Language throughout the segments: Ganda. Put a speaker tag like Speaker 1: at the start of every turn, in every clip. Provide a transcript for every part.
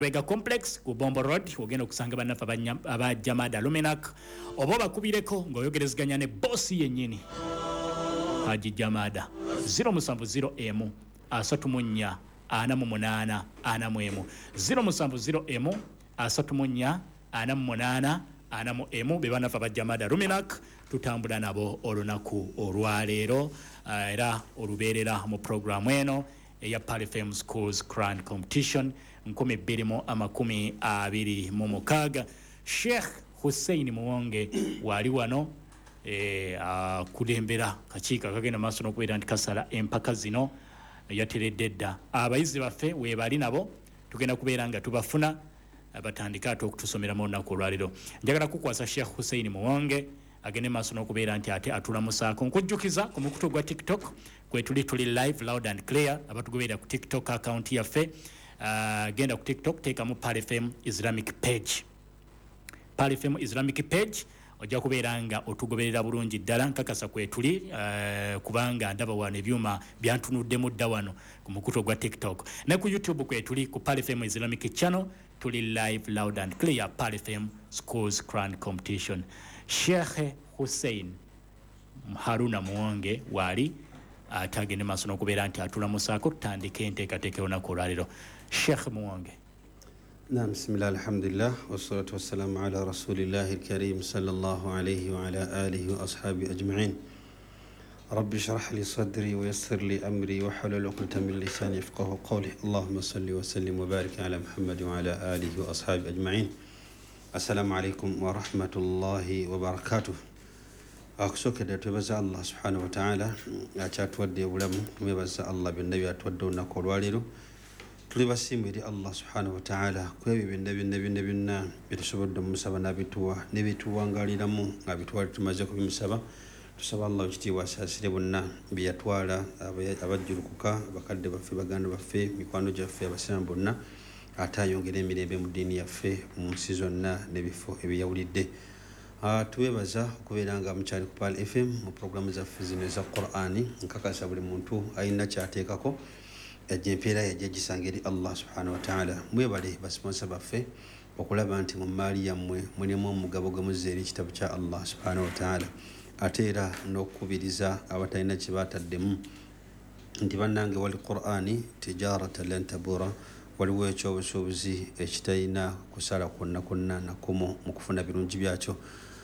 Speaker 1: Wega Complex ku Bombo Road ogenda okusanga bannafa aba Jamada Luminac oba bakubireko ng'oyogerezeganya ne boss yennyini Haji Jamada 070M 34 48 41 070M 34 48 41 be banafa ba Jamada Luminac tutambula nabo olunaku olwaleero era olubeerera mu program eno eya Pali FM Schools Grand Competition 2026 Sheikh Hussein Muwonge wali wano kulembera kakiika kagenda maaso n'okubeera nti kasala empaka zino yateredde dda abayizi baffe weebali nabo tugenda kubeera nga tubafuna batandika ate okutusomera mu lunaku olwaliro njagala kukwasa Sheikh Hussein Muwonge agende maaso n'okubeera nti ate atulamusaako nkujjukiza ku mukutu gwa TikTok kwe tuli live loud and clear abatugoberera ku TikTok account yaffe genda ku TikTok teekamu Pali FM Islamic page Pali FM Islamic page ojja kubeera nga otugoberera bulungi ddala nkakasa kwe tuli kubanga ndaba wano ebyuma byantunuddemu dda wano ku mukutu gwa TikTok ne ku YouTube kwe tuli ku Pali FM Islamic channel tuli live loud and clear Pali FM Schools Grand Competition Sheikh Hussein Haruna Muwonge wali atagende maaso n'okubeera nti atulamusaako tutandike enteekateeka olunaku olwaliro Sheikh Muwonge.
Speaker 2: نعم بسم الله الحمد لله والصلاة والسلام على رسول الله الكريم صلى الله عليه وعلى آله وأصحابه أجمعين رب اشرح لي صدري ويسر لي أمري واحلل عقدة من لساني يفقهوا قولي اللهم صل وسلم وبارك على محمد وعلى آله وأصحابه أجمعين السلام عليكم ورحمة الله وبركاته أقصوك دتوبز الله سبحانه وتعالى أتودي ولم مبز الله بالنبي أتودونا كواليرو tulibasimira Allah subhanahu wa ta'ala kwebi binna bitusobodde musaba nabituwa nebituwangaliramu abituwa tumaze kubimusaba tusaba Allah ekitiibwa asasire bonna biyatwala abajjurukuka bakadde baffe baganda baffe mikwano gyaffe abasiramu bonna atayongera emirembe mu ddiini yaffe mu nsi zonna n'ebifo ebiyawulidde tuwebaza okubeera nga mukyali ku Pali FM mu programu zaffe zino eza Qur'ani nkakasa buli muntu ayina kyateekako ejempeera yagisangeri Allah subhanahu wa ta'ala mwebale basponsa baffe okulaba nti mu maali yammwe mulimu omugabo gwemuzeeri ekitabo kya Allah subhanahu wa ta'ala ate era n'okubiriza abatalina kye baataddemu nti bannange wali Qur'ani tijarata lan tabura waliwo ekyobusuubuzi ekitalina kusala kwonna nakumu mu kufuna birungi byakyo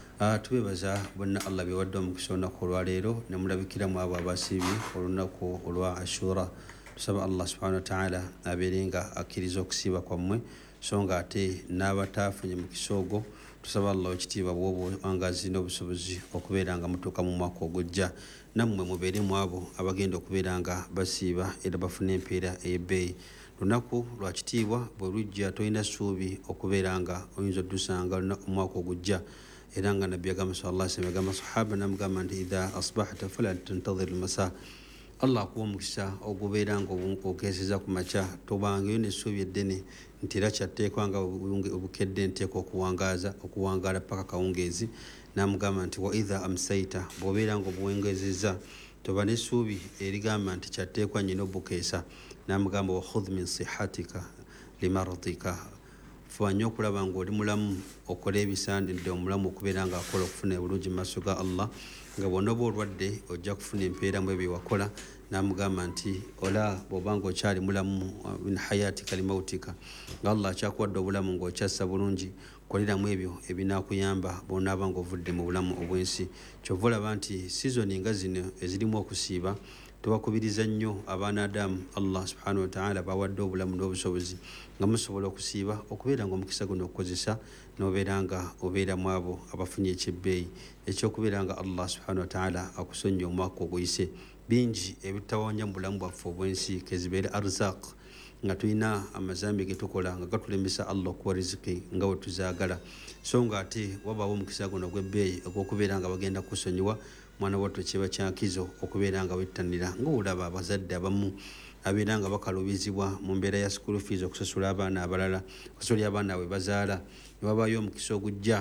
Speaker 2: tubebaza bonna Allah bewadde omukisa olunaku olwaleero ne mulabikiramu abo abasiibye olunaku olwa Ashura tusaba Allah subhanahu wa ta'ala abeerenga akkiriza okusiiba kwammwe so nga ate n'abataafunye mu kisoogo tusaba Allah ekitiibwa bw'obuwangazi n'obusobozi okubeera nga mutuuka mu mwaka ogujja nammwe mubeere mu abo abagenda okubeera nga basiiba era bafuna empeera ey'ebbeeyi lunaku lwa kitiibwa bwe lujja tolina ssuubi okubeera nga oyinza oddusanga omwaka ogujja era nga nabbi agamba sallallahu alaihi wasallam agamba sahaba namugamba nti idha asbahta fala tantadhir almasa Allah akuwa omukisa ogubeera nga okeeseza ku makya tobangayo n'essuubi eddene nti era kyatteekwa nga obukedde nteeka okuwangaala paka kawungeezi n'amugamba nti wa idha amsaita bw'obeera nga obuwengezeza toba n'essuubi erigamba nti kyatteekwa nnyina obukeesa n'amugamba wa khudh min sihatika limaradika fuba nnyo okulaba ng'oli mulamu okola ebisaanidde omulamu okubeera nga akola okufuna obulungi mu maaso ga Allah nga bwonna oba olwadde ojja kufuna empeera mu ebyo wakola n'amugamba nti ola bw'obanga okyali mulamu min hayatika limautika nga Allah akyakuwadde obulamu ng'okyassa bulungi koleramu ebyo ebinaakuyamba bw'onaaba ng'ovudde mu bulamu obw'ensi kyova olaba nti sizoni nga zino ezirimu okusiiba tubakubiriza nnyo abaana Adamu Allah subhanahu wa ta'ala bawadde obulamu n'obusobozi nga musobola okusiiba okubeera nga omukisa guno okukozesa n'obeera nga obeera mu abo abafunye ekyebbeeyi ekyokubeera nga Allah subhanahu wa ta'ala akusonye omwaka oguyise bingi ebitawanya mu bulamu bwaffe obw'ensi kezibeere arzaq nga tulina amazambi getukola nga gatulemesa Allah okuwa riziki nga bwe tuzaagala so nga ate wabaawo omukisa guno gw'ebbeeyi ogw'okubeera nga bagenda kusonyiwa mwana wattu kiba kyankizo okubeera nga wettanira ng'olaba abazadde abamu abeera nga bakalubizibwa mu mbeera ya school fees okusasula abaana abalala okusasulira abaana bwe bazaala ne wabaayo omukisa ogujja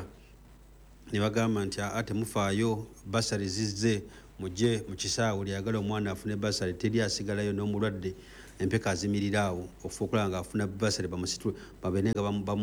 Speaker 2: ne bagamba nti ate mufaayo basari zizze mujje mu kisaawe lyagala omwana afune basari teri asigalayo n'omulwadde empeka azimiriraawo okufuukula nga afuna basale bamusitu babenenga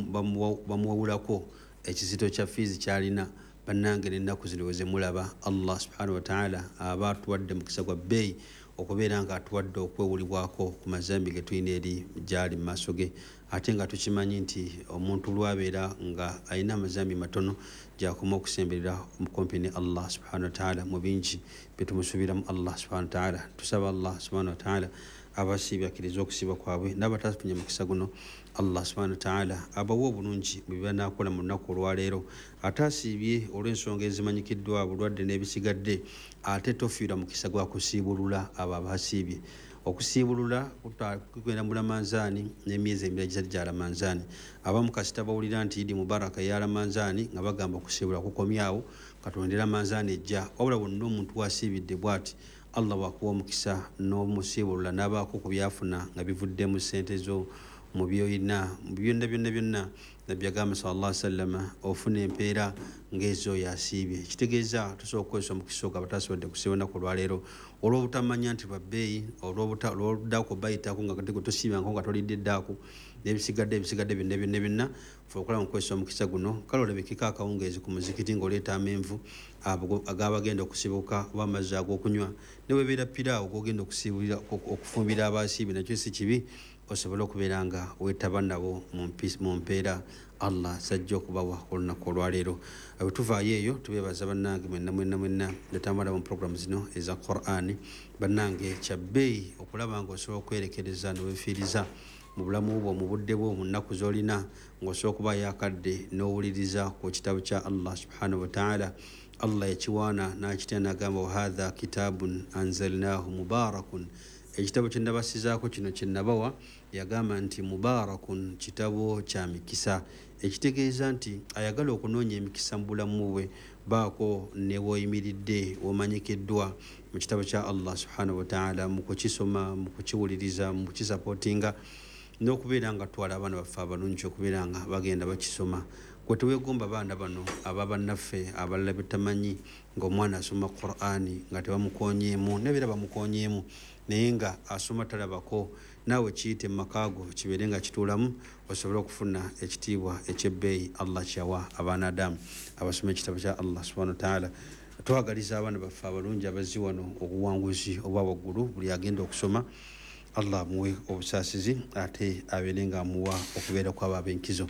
Speaker 2: bamuwawulako ekizito kya fiizi kyalina bannange n'ennaku zino wezemulaba Allah subhanahu wa ta'ala aba atuwadde mukisa gwa bbeeyi okubeera nga atuwadde okwewulibwako ku mazambi ge tulina eri gyali mu maaso ge ate nga tukimanyi nti omuntu lwabeera nga alina amazambi matono gyakoma okusemberera mukumpi ne Allah subhanahu wa ta'ala mu bingi byetumusuubiramu Allah subhanahu wa ta'ala tusaba Allah subhanahu wa ta'ala abasiibye akkiriza okusiiba kwabwe n'abatafunye mukisa guno Allah subhanahu wa ta'ala abawa obulungi mu bibanakola mu lunaku olwaleero ate asiibye olw'ensonga ezimanyikiddwa bulwadde n'ebisigadde ate tofiira mukisa gwa kusiibulula abo abasiibye okusiibulula kugenda mu Ramanzaani n'emyezi emirala gizadde gya Ramanzaani abamu kasita bawulira nti Idi Mubaraka ya Ramanzaani nga bagamba okusiibula kukomyawo Katonda Ramanzaani ejja wabula bonna omuntu wasiibidde bw'ati Allah wakuwa omukisa n'omusiibulula n'abaako ku byafuna nga bivuddemu ssente zo mu byoyina mu byonna nabbi agamba sallallahu alaihi wasallam ofuna empeera ng'ezo yasiibye kitegeeza tusobola okukozesa omukisa ogwo abatasobodde kusiiba olunaku olwaleero olw'obutamanya nti babbeeyi olw'obudaako bayitako nga tusiibyanko nga tolidde eddaako n'ebisigadde byonna fe okola mu kukozesa omukisa guno kale olabikiko akawungeezi ku muzikiti ng'oleeta amenvu agabagenda okusibuka oba amazzi ag'okunywa ne webeera piraawo g'ogenda okufumbira abasiibye nakyo si kibi osobola okubeera nga weetaba nabo mu mpeera Allah sajja okubawa olunaku olwaleero bwe tuvaayo eyo tubeebaza bannange mwenna netambula mu programu zino eza Qur'an bannange kya bbeeyi okulaba nga osobola okwerekereza newefiiriza mu bulamu bwo mu budde bwo mu nnaku z'olina ng'osobola okubaayo akadde n'owuliriza ku kitabo kya Allah subhanahu wa ta'ala Allah yakiwaana n'akitya n'agamba wa hadha kitabun anzalnahu mubarakun ekitabo kye nabasizaako kino kye nabawa yagamba nti mubarakun kitabo kya mikisa ekitegeeza nti ayagala okunoonya emikisa mu bulamu bwe baako ne woyimiridde womanyikiddwa mu kitabo kya Allah subhanahu wa ta'ala mu kukisoma mu kukiwuliriza mu kukisapootinga n'okubeera nga twala abaana baffe abalungi okubeera nga bagenda bakisoma kwe teweegomba abaana bano aba bannaffe abalala betamanyi ng'omwana asoma Qur'ani nga tebamukoonyeemu nebeera bamukoonyeemu naye nga asoma talabako naawe kiyite mu makaago kibeere nga kituulamu osobole okufuna ekitiibwa ekyebbeeyi Allah kyawa abaana Adamu abasoma ekitabo kya Allah subhanahu wa ta'ala twagaliza abaana baffe abalungi abazzi wano obuwanguzi obwa waggulu buli agenda okusoma Allah amuwe obusaasizi ate abeere nga amuwa okubeera kwabo ab'enkizo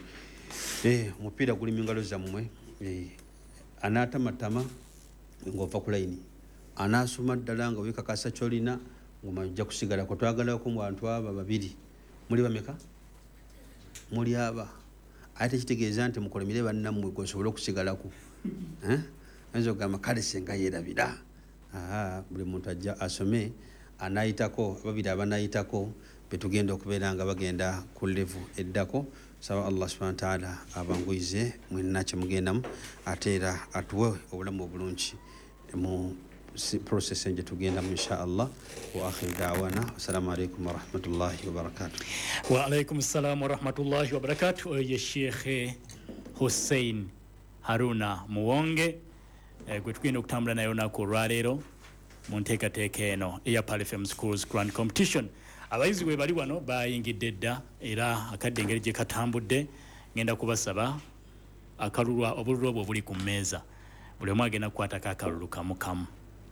Speaker 2: omupiira guli mu ngalo zammwe anaatamatama ng'ova ku layini anaasoma ddala nga weekakasa kyolina ng'omajja kusigalako twagalako mu bantu aba babiri muli bameka muli aba ate kitegeeza nti mukolemire bannammwe gweosobole okusigalako ayinza okugamba kale senga yeerabira buli muntu ajja asome anaayitako ababiri abanaayitako betugenda okubeera nga bagenda ku levu eddako saba Allah subhanahu wa ta'ala abanguyize mwenna kyemugendamu ate era atuwe obulamu obulungi mu process gye tugendamu insha Allah wa akhiru da'wana assalamu alaikum wa rahmatullahi wa barakatuh
Speaker 1: wa alaikum assalam wa rahmatullahi wa barakatuh ye Sheikh Hussein Haruna Muwonge gwe tugenda okutambula naye olunaku olwaleero mu nteekateeka eno eya Pearl FM Schools Grand Competition abayizi bwe bali wano bayingidde dda era akadde engeri gye katambudde ngenda kubasaba obululu obwo buli ku mmeeza buli omu agenda kukwatako akalulu kamu kamu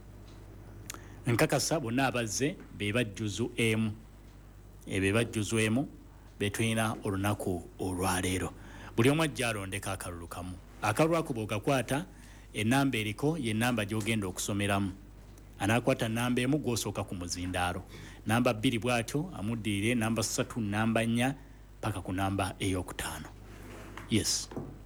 Speaker 1: nkakasa bonna abazze be bajjuzu emu be tulina olunaku olwaleero buli omu ajja alondeko akalulu kamu akalulu ako bw'okakwata ennamba eriko ye nnamba gy'ogenda okusomeramu anakwata namba emu gw'osooka ku muzindaalo namba 2 bw'atyo amuddirire namba 3 namba 4 paka ku namba ey'okutaano yes